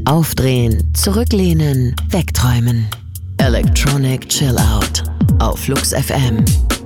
Aufdrehen, zurücklehnen, wegträumen. Electronic Chill Out auf Flux FM.